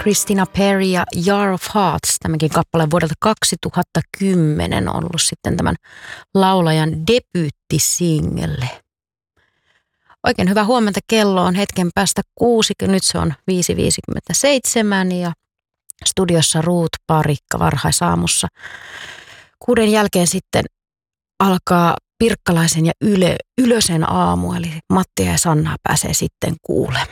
Christina Perri ja Jar of Hearts, tämäkin kappale vuodelta 2010 on ollut sitten tämän laulajan debyyttisingle. Oikein hyvää huomenta, kello on hetken päästä 6, nyt se on 5.57 ja studiossa Ruut Parikka varhaisaamussa. 6 jälkeen sitten alkaa Pirkkalaisen ja Ylösen aamu, eli Mattia ja Sannaa pääsee sitten kuulemaan.